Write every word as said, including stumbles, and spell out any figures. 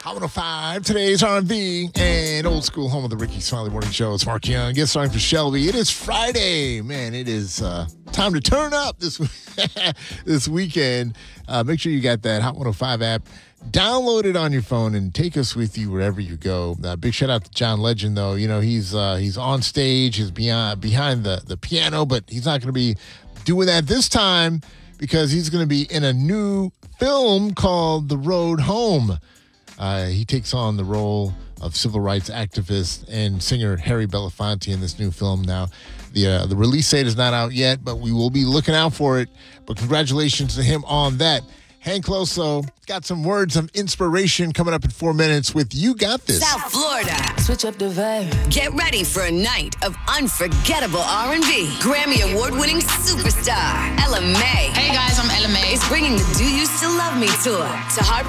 Hot one oh five, today's R and B and old school home of the Ricky Smiley Morning Show. It's Mark Young. Get started for Shelby. It is Friday. Man, it is uh, time to turn up this this weekend. Uh, make sure you got that Hot one oh five app. Download it on your phone and take us with you wherever you go. Uh, big shout out to John Legend, though. You know, he's uh, he's on stage, he's beyond, behind the, the piano, but he's not going to be doing that this time because he's going to be in a new film called The Road Home. Uh, he takes on the role of civil rights activist and singer Harry Belafonte in this new film. Now, the uh, the release date is not out yet, but we will be looking out for it. But congratulations to him on that. Hank Closo got some words of inspiration coming up in four minutes with You Got This. South Florida. Switch up the vibe. Get ready for a night of unforgettable R and B. Grammy award-winning superstar Ella Mai Hey guys, I'm Ella Mai. is bringing the Do You Still Love Me tour to Hard